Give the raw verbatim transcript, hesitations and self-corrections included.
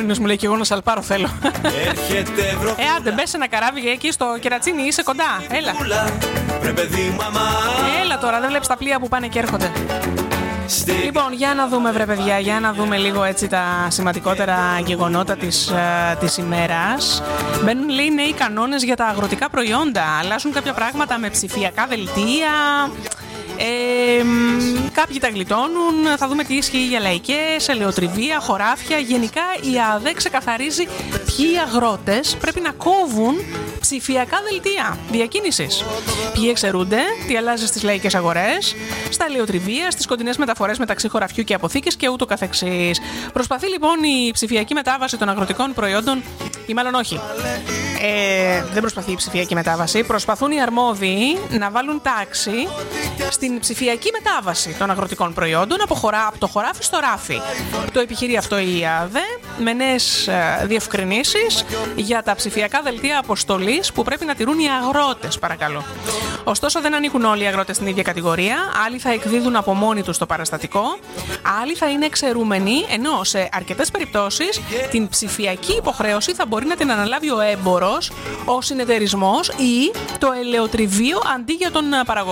μου λέει και εγώ να σαλπάρω θέλω. Ε, άντε, μπες ένα καράβι εκεί στο Κερατσίνι, είσαι κοντά. Έλα. Έλα τώρα, δεν βλέπεις τα πλοία που πάνε και έρχονται. Λοιπόν, για να δούμε βρε παιδιά, για να δούμε λίγο έτσι τα σημαντικότερα γεγονότα της, uh, της ημέρας. Μπαίνουν λέει νέοι κανόνες για τα αγροτικά προϊόντα, αλλάζουν κάποια πράγματα με ψηφιακά δελτία. Ε, κάποιοι τα γλιτώνουν. Θα δούμε τι ισχύει για λαϊκές, ελαιοτριβία, χωράφια. Γενικά η ΑΔΕ ξεκαθαρίζει ποιοι αγρότες πρέπει να κόβουν ψηφιακά δελτία διακίνησης. Ποιοι εξαιρούνται, τι αλλάζει στις λαϊκές αγορές, στα ελαιοτριβία, στις κοντινές μεταφορές μεταξύ χωραφιού και αποθήκης και ούτω καθεξής. Προσπαθεί λοιπόν η ψηφιακή μετάβαση των αγροτικών προϊόντων, ή μάλλον όχι. Ε, δεν προσπαθεί η ψηφιακή μετάβαση. Προσπαθούν οι αρμόδιοι να βάλουν τάξη στην ψηφιακή μετάβαση των αγροτικών προϊόντων από, χωρά, από το χωράφι στο ράφι. Το επιχειρεί αυτό η ΑΔΕ με νέες διευκρινήσεις για τα ψηφιακά δελτία αποστολής που πρέπει να τηρούν οι αγρότες, παρακαλώ. Ωστόσο, δεν ανήκουν όλοι οι αγρότες στην ίδια κατηγορία. Άλλοι θα εκδίδουν από μόνοι τους το παραστατικό, άλλοι θα είναι εξαιρούμενοι, ενώ σε αρκετές περιπτώσεις την ψηφιακή υποχρέωση θα μπορεί να την αναλάβει ο έμπορος, ο συνεταιρισμός ή το ελαιοτριβείο αντί για τον παραγωγό.